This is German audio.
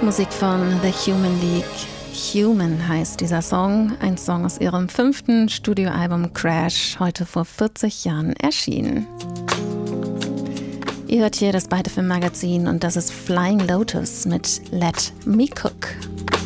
Musik von The Human League. Human heißt dieser Song, ein Song aus ihrem 5. Studioalbum Crash, heute vor 40 Jahren erschienen. Ihr hört hier das Beide Film Magazin und das ist Flying Lotus mit Let Me Cook.